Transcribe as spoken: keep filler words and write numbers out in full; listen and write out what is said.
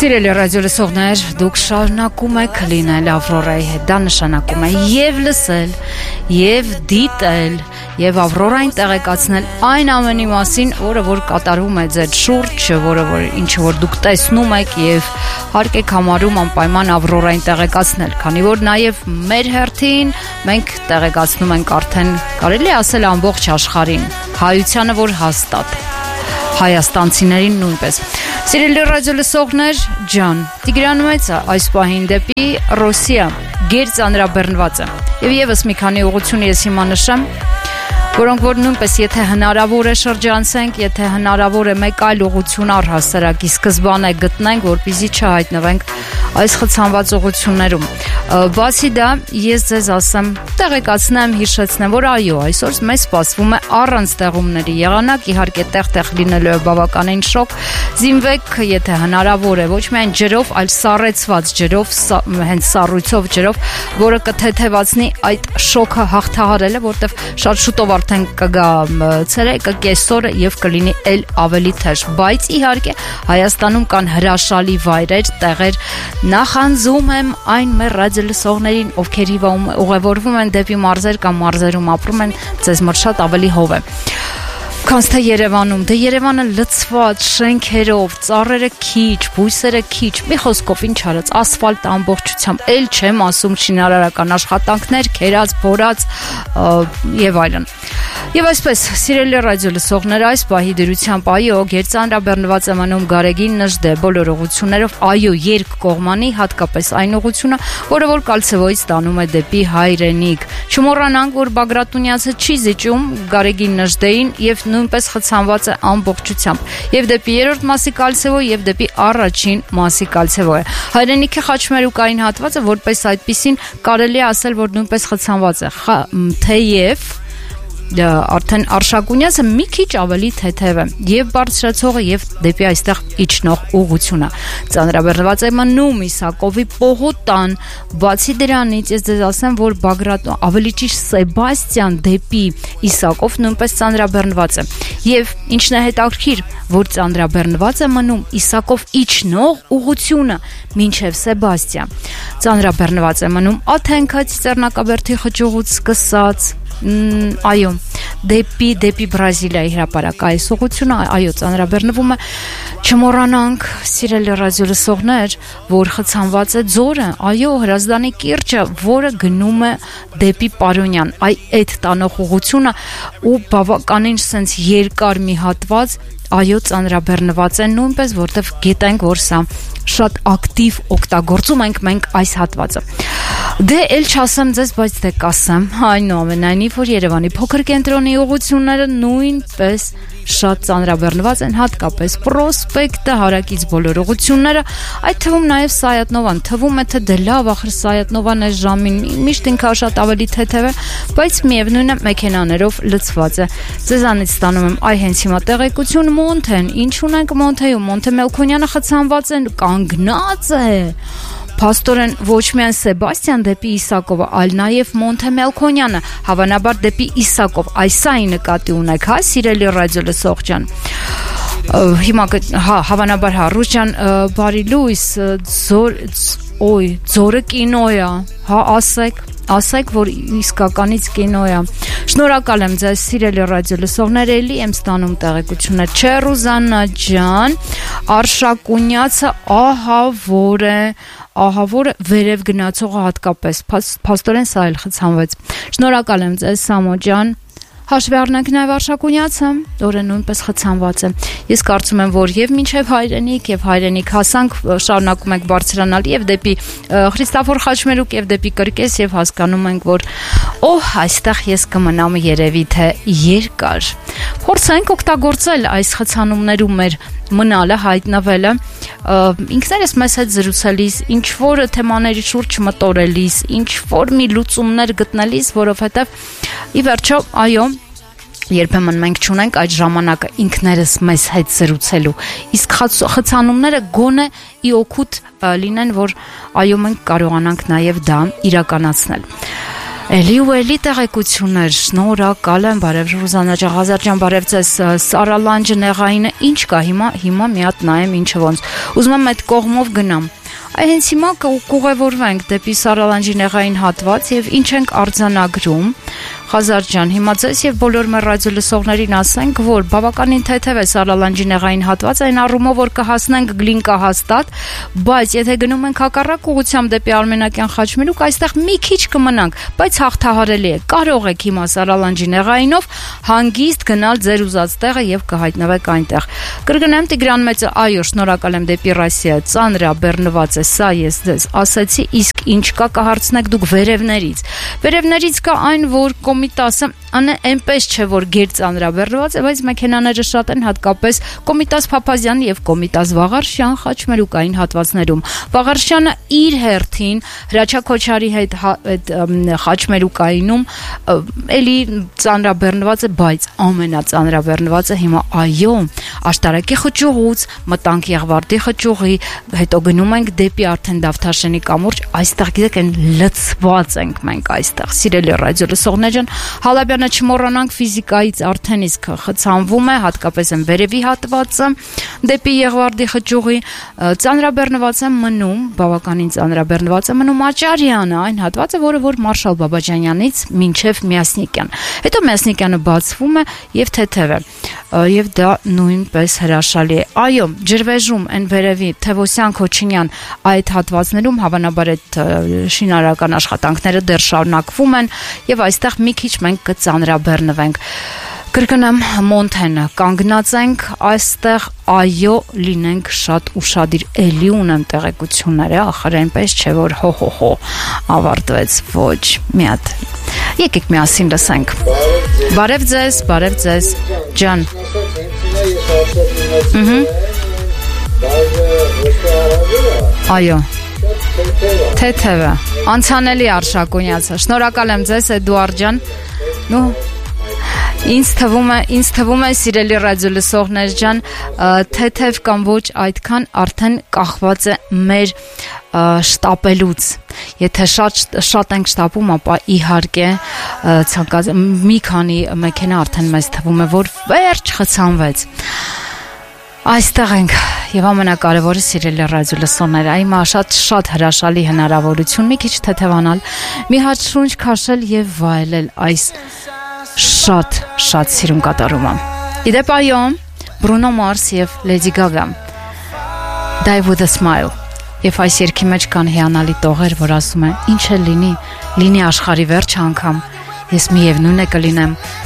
Սիրելի ռադիոլսողներ, դուք շարունակում եք լինել Ավրորայի հետ, դա նշանակում է եւ լսել, եւ դիտել, եւ Ավրորային տեղեկացնել այն ամենի մասին, որը որ կատարվում է ձեր շուրջը, որը որ ինչ որ դուք տեսնում եք եւ հարկ եք համարում անպայման Ավրորային տեղեկացնել, քանի որ նաեւ մեր հերթին մենք տեղեկացնում ենք արդեն կարելի ասել ամբողջ աշխարհին, հայությանը որ հաստատ, հայաստանցիներին նույնպես։ Սիրելի ռադիոլսողներ, ջան, Տիգրան Մեծը այս պահին դեպի Ռոսիա գերծանրաբեռնված է։ Եվ եւս մի քանի ուղղություն ես հիմա նշեմ, որոնք որ նույնպես եթե հնարավոր է շրջանցենք, եթե հնարավոր է մեկ այլ ուղղություն առհասարակի սկզբանե գտնենք, որպեսզի չհայտնվենք այս խցանված ուղղություններում։ Բացի դա, ես ձեզ ասեմ, տեղեկացնեմ, հիշեցնեմ, որ այո, այսօր մեզ սպասվում է առանց տեղումների եղանակ, իհարկե տեղ-տեղ լինելու է բավականին շոկ, զինվեք, եթե հնարավոր է, ոչ միայն ջրով, այլ սառեցված ջրով, հենց սառույցով ջրով, որը կթեթևացնի այդ շոկը հաղթահարելը, որտեղ շատ շուտով արդեն կգա ցերեկը, կեսօրը եւ կլինի էլ ավելի թեժ, բայց իհարկե Հայաստանում կան հրաշալի վայրեր, տեղեր, նախանձում եմ այն մեր ռադիոլսողներին, ովքեր ուղևորվում են դեպի մարզեր կամ մարզերում ապրում են, ձեզ մոտ շատ ավելի հով է։ Քանց թե Երևանում, դե Երևանը լցված շենքերով, ծառերը քիչ, բույսերը քիչ, մի խոսքով ինչ արած, ասֆալտ ամբողջությամբ, էլ չեմ ասում շինարարական աշխատանքներ, քերած, փորած եւ այլն։ Եվ այսպես, սիրելի ռադիոլսողներ, այս պահի դրությամբ այո, գերծանրաբեռնված է մնում Գարեգին Նժդե բոլոր ուղղություններով, այո, երկկողմանի, հատկապես այն ուղղությունը, որը որ Կալցեվոյից տանում է դեպի Հայրենիք։ Չմոռանանք, որ Բագրատունյացը չի զիջում Գարեգին Նժդեին եւ նույնպես խցանված է ամբողջությամբ եւ դեպի երրորդ մասի Կալցեվո եւ դեպի առաջին մասի Կալցեվո է։ Հայրենիքի խաչմերուկային հատվածը որպես այդպիսին կարելի է ասել, որ նույնպես խցանված է, թեև արդեն Արշակունյացը մի քիչ ավելի թեթև է եւ բարձրացողը եւ դեպի այստեղ իջնող ուղղությունը ծանրաբեռնված է մնում Իսակովի պողոտան, բացի դրանից ես ձեզ ասեմ, որ Բագրատ ավելի ճիշտ Սեբաստիան դեպի Իսակով նույնպես ծանրաբեռնված է եւ ինչն է հետաքրքիր, որ ծանրաբեռնված է մնում Իսակով իջնող ուղղությունը մինչեւ Սեբաստիա ծանրաբեռնված է մնում Աթենքը Ծիծեռնակաբերդի խճուղուց սկսած այո, դեպի դեպի Բրազիլիայի հրապարակ այս ուղղությունը, այո, ծանրաբեռնվում է, չմոռանանք, սիրելի ռադիոլսողներ, որ խցանված է ձորը, այո, Հրազդանի կիրճը, որը գնում է դեպի Պարոնյան, այ այդ տանող ուղղությունը ու բավականին սենց երկար մի հատված, այո, ծանրաբեռնված է նույնպես, որտեղ գիտենք, որ սա շատ ակտիվ օգտագործում ենք մենք այս հատվածը։ Դե էլ չասեմ ձեզ, բայց դե կասեմ, այնուամենայնիվ, որ Երևանի փոքր կենտրոնի ուղղությունները նույնպես շատ ծանրաբեռնված են, հատկապես Պրոսպեկտը, հարակից բոլոր ուղղությունները, այդ թվում նաև Սայատնովան, թվում է թե դե լավ, ախր Սայատնովան այս ժամին միշտ ինքը շատ ավելի թեթև է, բայց միևնույն է մեքենաներով լցված է։ Ձեզանից ստանում եմ այ հենց հիմա տեղեկություն Մոնթեն, ինչ ունենք Մոնթեում, Մոնթե Մելքոնյանը խցանված է, կանգնած է։ Փաստորեն ոչ միայն Սեբաստիան դեպի Իսակովը, այլ նաև Մոնթե Մելքոնյանը, հավանաբար դեպի Իսակով, այս այն նկատի ունեք, հա, սիրելի ռադիոլսող ջան։ Հիմա հա, հավանաբար հա, Ռուժան, բարի լույս, ձոր, օй, ձորը կինո է, հա, ասեք, ասեք, որ իսկականից կինո է։ Շնորհակալ եմ ձեզ, սիրելի ռադիոլսողներ, էլի եմ ստանում տեղեկություններ։ Չէ, Ռուզաննա ջան, Արշակունյացը ահա որ է, ահա որ վերև գնացողը հատկապես, փաստորեն սա էլ խցանվեց։ Շնորհակալ եմ ձեզ, Սամո ջան։ Հաշվի առնենք նաև Արշակունյացը, որը նույնպես խցանված է։ Ես կարծում եմ, որ եւ մինչեւ Հայրենիք եւ Հայրենիք հասանք, շարունակում ենք բարձրանալ եւ դեպի Խրիստոֆոր Խաչմերուկ եւ դեպի Կրկես եւ հասկանում ենք, որ օհ, այստեղ ես կմնամ երևի թե երկար։ Փորձենք օգտագործել այս խցանումներում մեր մնալը, հայտնվելը, ինքներս մեզ հետ զրուցելիս, ինչ որ թեմաների շուրջ մտորելիս, ինչ որ մի լուծումներ գտնելիս, որովհետև ի վերջո, այո, երբեմն մենք չունենք այդ ժամանակը ինքներս մեզ հետ զրուցելու, իսկ խցանումները գոնե ի օգուտ լինեն, որ այո մենք կարողանանք նաև դա իրականացնել։ Էլի ու էլի տեղեկություններ, շնորհակալ եմ, բարև Ռուզանա Ջաղազարյան, բարև ձեզ, Սարա Լանջնեղայինը, ինչ կա հիմա, հիմա մի հատ նայեմ ինչը ոնց, ուզում եմ այդ կողմով գնամ, այ հենց հիմա կուղևորվենք դեպի Սարա Լանջնեղային հատված և ինչ ենք արձանագրում, Ղազար ջան, հիմա ձեզ եւ բոլոր մեր ռադիո լսողներին ասենք, որ բավականին թեթև է Սարա Լանջնեղային հատվածը, այն առումով, որ կհասնենք Գլինկա հաստատ, բայց եթե գնում ենք հակառակ ուղղությամբ դեպի Արմենակյան Խաչմերուկ, այստեղ մի քիչ կմնանք, բայց հաղթահարելի է։ Կարող եք հիմա Սարա Լանջնեղայինով հանգիստ գնալ ձեր ուզած տեղը եւ կհայտնվեք այնտեղ։ Կրկնեմ, Տիգրան Մեծը, այո, շնորհակալ եմ դեպի Ռասիա, ծանրաբեռնված է, սա ես ձեզ ասացի, իսկ ինչ կա կհարցնեք դուք վերևներից։ Վերևներից կա այն, որ Կոմիտասը անե այնպես չէ, որ գեր ծանրաբեռնված է, բայց մեքենաները շատ են, հատկապես Կոմիտաս Փափազյան եւ Կոմիտաս Վաղարշյան Խաչմերուկային հատվածներում։ Վաղարշյանը իր հերթին Հրաչյա Քոչարի հետ այդ Խաչմերուկայինում էլի ծանրաբեռնված է, բայց ամենածանրաբեռնվածը հիմա այո, Աշտարակի խճուղուց մտանք Եղվարդի խճուղի, հետո գնում ենք դեպի արդեն Դավթաշենի կամուրջ, այստեղ գիտեք են լցված ենք մենք այստեղ, սիրելի ռադիո լսողներ ջան, Հալաբյանը չմոռանանք ֆիզիկայից արդեն իսկ խցանվում է, հատկապես են վերևի հատվածը դեպի Եղվարդի խճուղի, ծանրաբեռնված է մնում, բավականին ծանրաբեռնված է մնում Աճարյանը, այն հատվածը, որը որ Մարշալ Բաբաջանյանից մինչև Միասնիկյան։ Հետո Միասնիկյանը բացվում է եւ թեթև է, եւ դա նույնպես հրաշալի է։ Այո, ջրվեժում են վերևի Թևոսյան Քոչինյան այդ հատվածներում հավանաբար այդ շինարարական աշխատանքները դեռ շարունակվում են եւ այստեղ մի քիչ մենք կծանրաբեռնվենք։ Կրկնեմ, Մոնթենը կանգնած ենք այստեղ, այո, լինենք շատ ուշադիր, էլի ունեմ տեղեկությունները, ախր այնպես չէ, որ հո-հո-հո ավարտվեց, ոչ, մի հատ։ Եկեք միասին լսենք։ Բարև ձեզ, բարև ձեզ, ջան։ Այո։ Թեթևը, անցանելի Արշակունյացը, շնորհակալ եմ ձեզ, Էդուարդ ջան, նու Ինձ թվում է, ինձ թվում է սիրելի ռադիո լսողներ ջան, թեթև կամ ոչ այդքան արդեն կախված է մեր շտապելուց։ Եթե շատ շատ ենք շտապում, ապա իհարկե ցանկաց մի քանի մեքենա արդեն մեզ թվում է, որ վերջ խցանվեց։ Այստեղ ենք եւ ամենակարևորը սիրելի ռադիո լսողներ, այմա շատ շատ հրաշալի հնարավորություն մի քիչ թեթևանալ, մի հատ շունչ քաշել եւ վայելել այս շատ շատ սիրուն կատարումը։ Իդեպ այո, Բրունո Մարս եւ Լեդի Գագա, Die with a Smile, եւ այս երգի մեջ կան հիանալի տողեր, որ ասում են ինչ էլ լինի, լինի աշխարհի վերջ անգամ, ես միևնույն է կլինեմ,